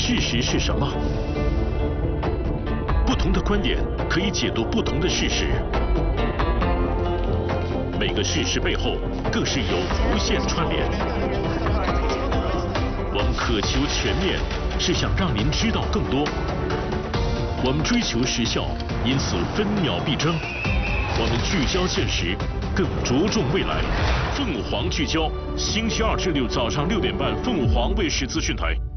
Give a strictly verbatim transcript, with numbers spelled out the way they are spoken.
事实是什么？不同的观点可以解读不同的事实，每个事实背后更是有无限串联。我们渴求全面，是想让您知道更多。我们追求时效，因此分秒必争。我们聚焦现实，更着重未来。凤凰聚焦，星期二至六早上六点半，凤凰卫视资讯台。